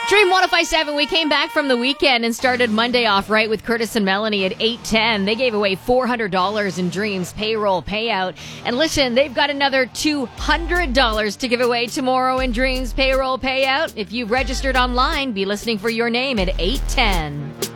Dream 105.7, we came back from the weekend and started Monday off right with Curtis and Melanie at 8:10. They gave away $400 in Dreams payroll payout. And listen, they've got another $200 to give away tomorrow in Dreams payroll payout. If you've registered online, be listening for your name at 8:10.